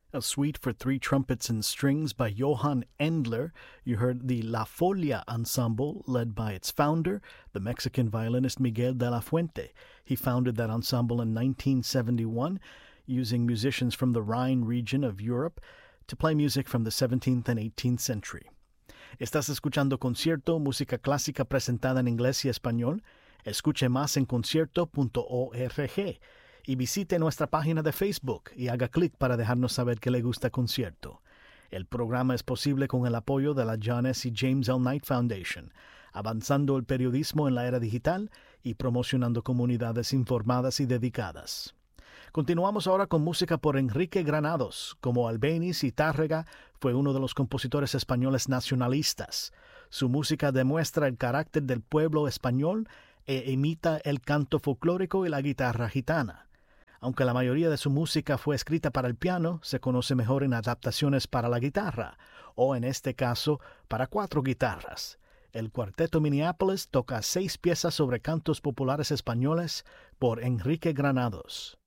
a suite for three trumpets and strings by Johann Endler. You heard the La Folia Ensemble, led by its founder, the Mexican violinist Miguel de la Fuente. He founded that ensemble in 1971, using musicians from the Rhine region of Europe to play music from the 17th and 18th century. Estás escuchando Concierto, música clásica presentada en inglés y español. Escuche más en concierto.org. Y visite nuestra página de Facebook y haga clic para dejarnos saber que le gusta Concierto. El programa es posible con el apoyo de la John S. y James L. Knight Foundation, avanzando el periodismo en la era digital y promocionando comunidades informadas y dedicadas. Continuamos ahora con música por Enrique Granados. Como Albéniz y Tárrega, fue uno de los compositores españoles nacionalistas. Su música demuestra el carácter del pueblo español e imita el canto folclórico y la guitarra gitana. Aunque la mayoría de su música fue escrita para el piano, se conoce mejor en adaptaciones para la guitarra, o en este caso, para 4 guitarras. El Cuarteto Minneapolis toca 6 piezas sobre cantos populares españoles por Enrique Granados.